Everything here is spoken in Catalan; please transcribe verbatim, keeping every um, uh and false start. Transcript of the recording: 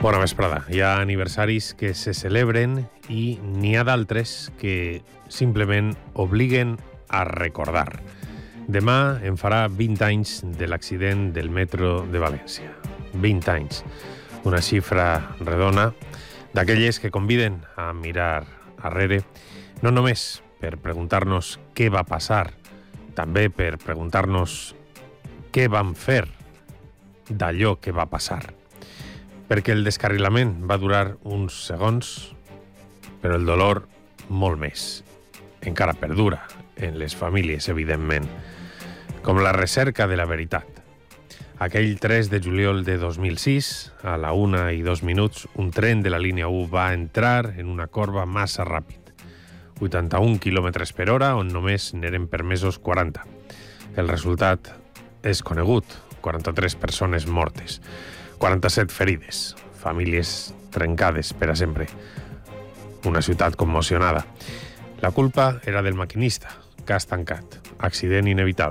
Bona vesprada. Hi ha aniversaris que se celebren i n'hi ha d'altres que simplement obliguen a recordar. Demà en farà vint anys de l'accident del metro de València. vint anys. Una xifra redona d'aquelles que conviden a mirar arrere, no només per preguntar-nos què va passar, també per preguntar-nos què vam fer d'allò que va passar. Perquè el descarrilament va durar uns segons, però el dolor molt més. Encara perdura en les famílies, evidentment. Com la recerca de la veritat. Aquell tres de juliol de dos mil sis, a la una i dos minuts, un tren de la línia u va entrar en una corba massa ràpid. vuitanta-un quilòmetres per hora, on només n'eren permesos quaranta. El resultat és conegut, quaranta-tres persones mortes, quaranta-set ferides, famílies trencades per a sempre. Una ciutat commocionada. La culpa era del maquinista, cas tancat, accident inevitable.